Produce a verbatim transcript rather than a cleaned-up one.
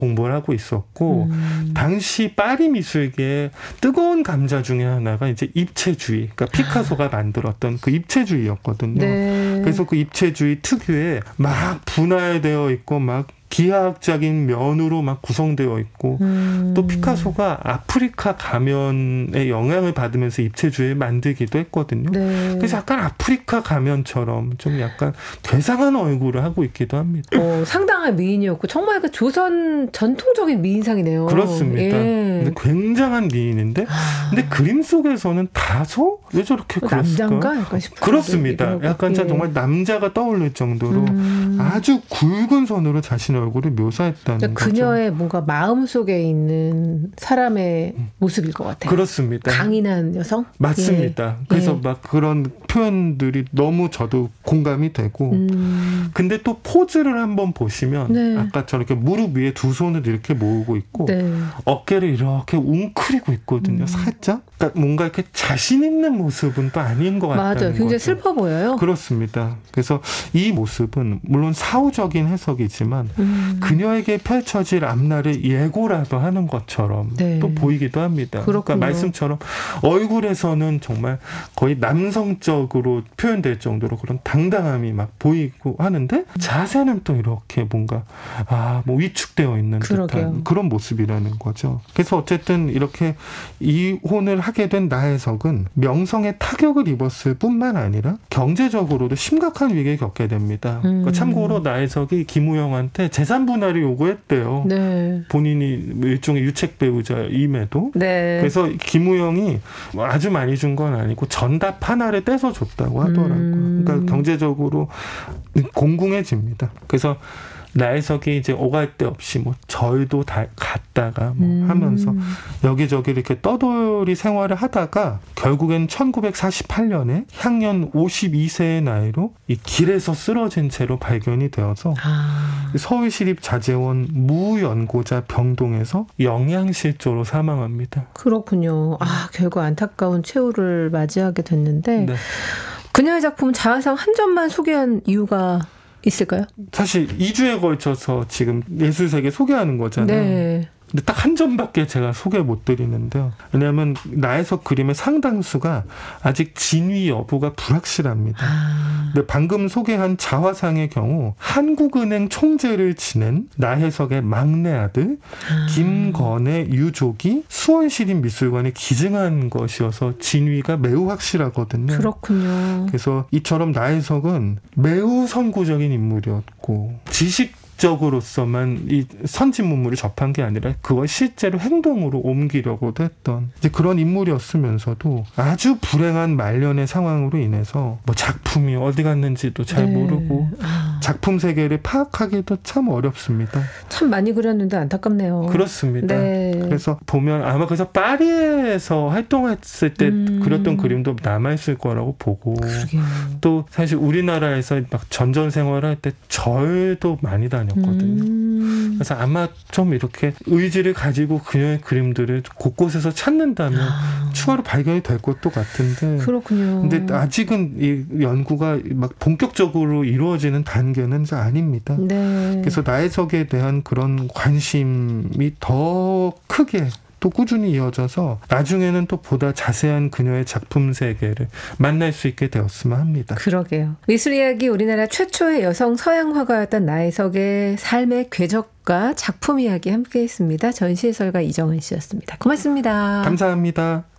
공부를 하고 있었고 음. 당시 파리 미술계의 뜨거운 감자 중에 하나가 이제 입체주의, 그러니까 피카소가 만들었던 그 입체주의였거든요. 네. 그래서 그 입체주의 특유의 막 분할되어 있고 막 기하학적인 면으로 막 구성되어 있고 음. 또 피카소가 아프리카 가면의 영향을 받으면서 입체주의를 만들기도 했거든요. 네. 그래서 약간 아프리카 가면처럼 좀 약간 괴상한 얼굴을 하고 있기도 합니다. 어, 상당한 미인이었고 정말 그 조선 전통적인 미인상이네요. 그렇습니다. 예. 근데 굉장한 미인인데 아. 근데 그림 속에서는 다소 왜 저렇게 그랬을까? 남자인가? 약간 싶은 그렇습니다. 약간 예. 정말 남자가 떠올릴 정도로 음. 아주 굵은 선으로 자신을 얼굴을 묘사했다는 그러니까 거죠. 그녀의 뭔가 마음 속에 있는 사람의 음. 모습일 것 같아요. 그렇습니다. 강인한 여성? 맞습니다. 예. 그래서 예. 막 그런 표현들이 너무 저도 공감이 되고 음. 근데 또 포즈를 한번 보시면 네. 아까 저렇게 무릎 위에 두 손을 이렇게 모으고 있고 네. 어깨를 이렇게 웅크리고 있거든요. 음. 살짝. 그러니까 뭔가 이렇게 자신 있는 모습은 또 아닌 것 같다는 거죠. 맞아요. 굉장히 거죠. 슬퍼 보여요. 그렇습니다. 그래서 이 모습은 물론 사후적인 해석이지만 음. 그녀에게 펼쳐질 앞날을 예고라도 하는 것처럼 네. 또 보이기도 합니다. 그렇군요. 그러니까 말씀처럼 얼굴에서는 정말 거의 남성적으로 표현될 정도로 그런 당당함이 막 보이고 하는데 자세는 또 이렇게 뭔가 아, 뭐 위축되어 있는 그러게요. 듯한 그런 모습이라는 거죠. 그래서 어쨌든 이렇게 이혼을 하게 된 나혜석은 명성에 타격을 입었을 뿐만 아니라 경제적으로도 심각한 위기를 겪게 됩니다. 음. 그러니까 참고로 나혜석이 김우영한테 재산 분할을 요구했대요. 네. 본인이 일종의 유책 배우자임에도. 네. 그래서 김우영이 아주 많이 준 건 아니고 전답 하나를 떼서 줬다고 하더라고요. 음. 그러니까 경제적으로 공공해집니다. 그래서 나혜석이 이제 오갈 데 없이 뭐 절도 다 갔다가 뭐 음. 하면서 여기저기 이렇게 떠돌이 생활을 하다가 결국엔 천구백사십팔 년에 향년 오십이 세의 나이로 이 길에서 쓰러진 채로 발견이 되어서 아. 서울시립자재원 무연고자 병동에서 영양실조로 사망합니다. 그렇군요. 아, 결국 안타까운 최후를 맞이하게 됐는데 네. 그녀의 작품 자화상 한 점만 소개한 이유가 있을까요? 사실 이 주에 걸쳐서 지금 예술세계 소개하는 거잖아요. 네. 근데 딱 한 점밖에 제가 소개 못 드리는데요. 왜냐하면 나혜석 그림의 상당수가 아직 진위 여부가 불확실합니다. 아. 근데 방금 소개한 자화상의 경우 한국은행 총재를 지낸 나혜석의 막내 아들 아. 김건의 유족이 수원시립미술관에 기증한 것이어서 진위가 매우 확실하거든요. 그렇군요. 그래서 이처럼 나혜석은 매우 선구적인 인물이었고 지식 적으로서만 이 선진 문물을 접한 게 아니라 그걸 실제로 행동으로 옮기려고도 했던 이제 그런 인물이었으면서도 아주 불행한 말년의 상황으로 인해서 뭐 작품이 어디 갔는지도 잘 네. 모르고 작품 세계를 파악하기도 참 어렵습니다. 참 많이 그렸는데 안타깝네요. 그렇습니다. 네. 그래서 보면 아마 그래서 파리에서 활동했을 때 음. 그렸던 그림도 남아있을 거라고 보고 그러게요. 또 사실 우리나라에서 막 전전 생활할 때 절도 많이 다녔 거든요. 음. 그래서 아마 좀 이렇게 의지를 가지고 그녀의 그림들을 곳곳에서 찾는다면 아. 추가로 발견이 될 것도 같은데. 그렇군요. 근데 아직은 이 연구가 막 본격적으로 이루어지는 단계는 아닙니다. 네. 그래서 나혜석에 대한 그런 관심이 더 크게 또 꾸준히 이어져서 나중에는 또 보다 자세한 그녀의 작품 세계를 만날 수 있게 되었으면 합니다. 그러게요. 미술 이야기 우리나라 최초의 여성 서양 화가였던 나혜석의 삶의 궤적과 작품 이야기 함께했습니다. 전시해설가 이정은 씨였습니다. 고맙습니다. 감사합니다.